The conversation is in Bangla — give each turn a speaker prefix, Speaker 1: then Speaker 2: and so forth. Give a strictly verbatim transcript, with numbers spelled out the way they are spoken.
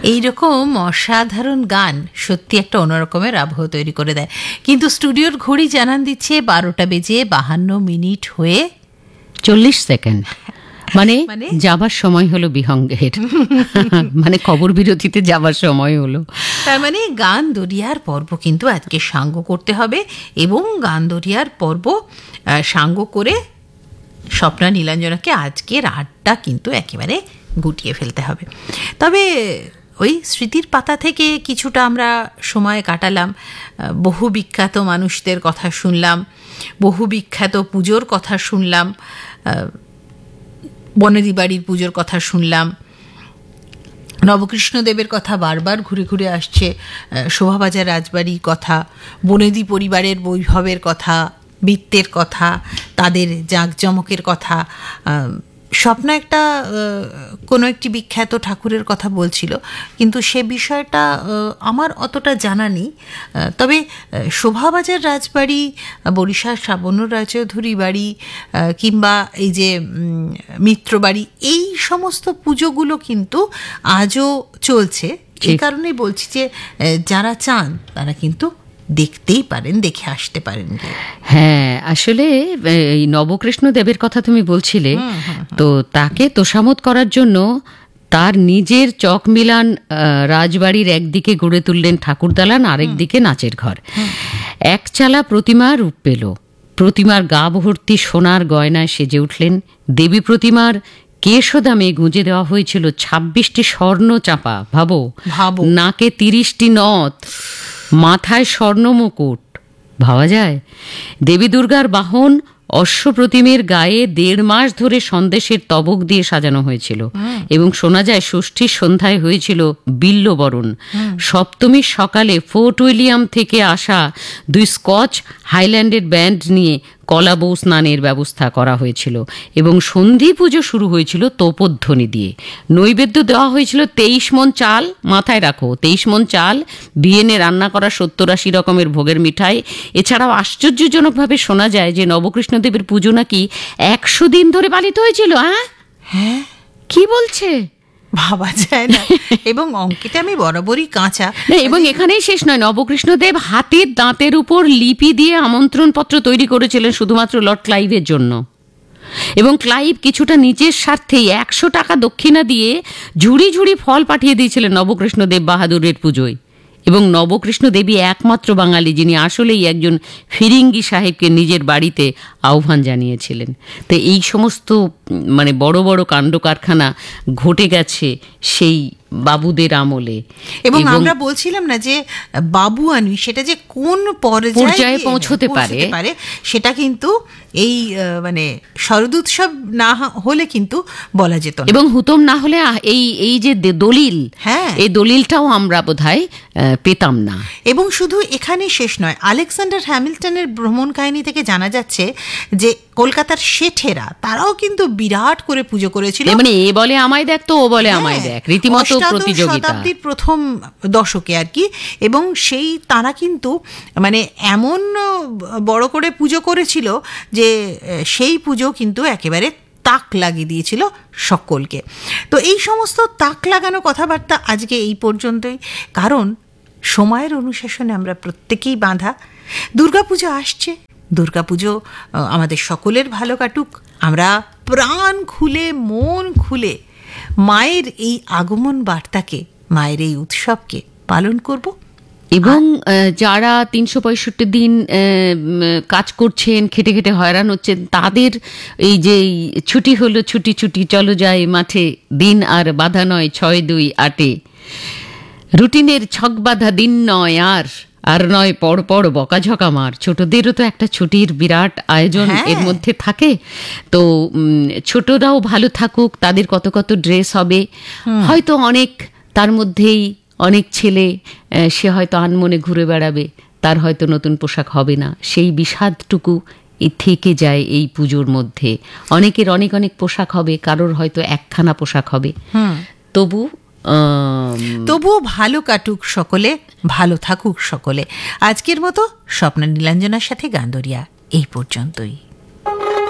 Speaker 1: এইরকম অসাধারণ গান সত্যি একটা অন্যরকমের আবহ তৈরি করে দেয়। কিন্তু স্টুডিওর ঘড়ি জানান দিচ্ছে বারোটা বেজে বাহান্ন মিনিট হয়ে
Speaker 2: চল্লিশ সেকেন্ড। মানে যাবার সময় হলো বিহঙ্গের, মানে খবর বিরতিতে যাবার সময় হলো।
Speaker 1: তার মানে গান দরিয়ার পর্ব কিন্তু আজকে সাঙ্গ করতে হবে, এবং গান দরিয়ার পর্ব সাঙ্গ করে স্বপ্না নীলাঞ্জনাকে আজকের আড্ডা কিন্তু একেবারে গুটিয়ে ফেলতে হবে। তবে ওই স্মৃতির পাতা থেকে কিছুটা আমরা সময় কাটালাম, বহু বিখ্যাত মানুষদের কথা শুনলাম, বহু বিখ্যাত পুজোর কথা শুনলাম, বনেদি বাড়ির পুজোর কথা শুনলাম, নবকৃষ্ণদেবের কথা বারবার ঘুরে ঘুরে আসছে, শোভাবাজার রাজবাড়ির কথা, বনেদি পরিবারের বৈভবের কথা, বৃত্তের কথা, তাদের জাঁকজমকের কথা। স্বপ্না একটা কোনো একটি বিখ্যাত ঠাকুরের কথা বলছিল, কিন্তু সে বিষয়টা আমার অতটা জানা নেই। তবে শোভাবাজার রাজবাড়ি, বরিশাল শ্রাবণ রায়চৌধুরী বাড়ি, কিংবা এই যে মিত্রবাড়ি, এই সমস্ত পুজোগুলো কিন্তু আজও চলছে। এই কারণেই বলছি যে যারা চান তারা কিন্তু দেখতেই পারেন, দেখে আসতে পারেন।
Speaker 2: হ্যাঁ, আসলে এই নবকৃষ্ণ দেবের কথা তুমি বলছিলে, তো তাকে তোষামত করার জন্য তার নিজের চক মিলান রাজবাড়ির একদিকে গড়ে তুললেন ঠাকুর দালান, আরেক দিকে নাচের ঘর। একচালা প্রতিমা রূপ পেল, প্রতিমার গা ভর্তি সোনার গয়নায় সেজে উঠলেন। দেবী প্রতিমার কেশদামে গুঁজে দেওয়া হয়েছিল ছাব্বিশটি স্বর্ণ চাপা, ভাবো ভাবো, নাকে তিরিশটি নথ, মাথায় স্বর্ণ মুকুট, ভাবা যায়? দেবী দুর্গার বাহন অশ্ব প্রতিমের গায়ে দেড় মাস ধরে সন্দেশের তবক দিয়ে সাজানো হয়েছিল, এবং শোনা যায় ষষ্ঠীর সন্ধ্যায় হয়েছিল বিল্লবরণ। সপ্তমীর সকালে ফোর্ট উইলিয়াম থেকে আসা দুই স্কচ হাইল্যান্ডের ব্যান্ড নিয়ে কলাবৌ স্নানের ব্যবস্থা করা হয়েছিল, এবং সন্ধি পুজো শুরু হয়েছিল তোপধ্বনি দিয়ে। নৈবেদ্য দেওয়া হয়েছিল তেইশ মন চাল, মাথায় রাখো তেইশ মন চাল, বিয়েনে রান্না করা সত্তর আশি রকমের ভোগের মিঠাই। এছাড়াও আশ্চর্যজনকভাবে শোনা যায় যে নবকৃষ্ণদেবের পুজো নাকি একশো দিন ধরে পালিত হয়েছিল। হ্যাঁ
Speaker 1: হ্যাঁ,
Speaker 2: কি বলছে?
Speaker 1: ভাবা যায় না। এবং অঙ্কিতে আমি বরাবরই কাঁচা।
Speaker 2: এবং এখানেই শেষ নয়, নবকৃষ্ণদেব হাতের দাঁতের উপর লিপি দিয়ে আমন্ত্রণ পত্র তৈরি করেছিলেন শুধুমাত্র লর্ড ক্লাইভের জন্য, এবং ক্লাইভ কিছুটা নিজের স্বার্থেই একশো টাকা দক্ষিণা দিয়ে ঝুড়ি ঝুড়ি ফল পাঠিয়ে দিয়েছিলেন নবকৃষ্ণদেব বাহাদুরের পুজোয়। এবং নবকৃষ্ণ দেবী একমাত্র বাঙালি যিনি আসলেই একজন ফিরিঙ্গি সাহেবকে নিজের বাড়িতে আহ্বান জানিয়েছিলেন। তো এই সমস্ত মানে বড় বড় কাণ্ড কারখানা ঘটে গেছে সেই বাবুদের আমলে।
Speaker 1: এবং আমরা বলছিলাম না যে বাবুয়ানি সেটা যে কোন পর্যায়ে পৌঁছতে পারে, সেটা কিন্তু এই মানে শরদোৎসব না হলে কিন্তু বলা যেত না,
Speaker 2: এবং হুতম না হলে এই এই যে দলিল, হ্যাঁ, এই দলিলটাও আমরা বোধহয় পেতাম না।
Speaker 1: এবং শুধু এখানে শেষ নয়, আলেকজান্ডার হ্যামিল্টনের ভ্রমণ কাহিনী থেকে জানা যাচ্ছে যে কলকাতার শেঠেরা তারাও কিন্তু বিরাট করে পুজো করেছিল।
Speaker 2: মানে এ বলে আমায় দেখ, তো ও বলে আমায় দেখ, রীতিমতো প্রতিযোগিতা,
Speaker 1: শতাব্দীর প্রথম দশকে আর কি। এবং সেই তারা কিন্তু মানে এমন বড় করে পুজো করেছিল যে সেই পুজো কিন্তু একেবারে তাক লাগিয়ে দিয়েছিল সকলকে। তো এই সমস্ত তাক লাগানো কথাবার্তা আজকে এই পর্যন্তই, কারণ সময়ের অনুশাসনে আমরা প্রত্যেকেই বাঁধা। দুর্গাপুজো আসছে, দুর্গাপুজো আমাদের সকলের ভালো কাটুক। আমরা প্রাণ খুলে মন খুলে মায়ের এই আগমন বার্তাকে, মায়ের এই উৎসবকে পালন করব।
Speaker 2: এবং যারা তিনশো পঁয়ষট্টি দিন কাজ করছেন, খেটে খেটে হয়রান হচ্ছেন, তাদের এই যে ছুটি হলো, ছুটি ছুটি চলো যাই মাঠে, দিন আর বাধা নয় ছয় দুই আটে, রুটিনের ছক বাঁধা দিন নয় আর আর নয় পর পর বকাঝকা মার। ছোটদেরও তো একটা ছুটির বিরাট আয়োজন এর মধ্যে থাকে। তো ছোটরাও ভালো থাকুক, তাদের কত কত ড্রেস হবে, হয়তো অনেক তার মধ্যেই অনেক ছেলে সে হয়তো আনমনে ঘুরে বেড়াবে, তার হয়তো নতুন পোশাক হবে না, সেই বিষাদটুকু থেকে যায় এই পুজোর মধ্যে। অনেকের অনেক অনেক পোশাক হবে, কারোর হয়তো একখানা পোশাক হবে, তবু
Speaker 1: তবুও ভালো কাটুক সকলে, ভালো থাকুক সকলে। আজকের মতো স্বপ্না নীলাঞ্জনার সাথে গান দরিয়া এই পর্যন্তই।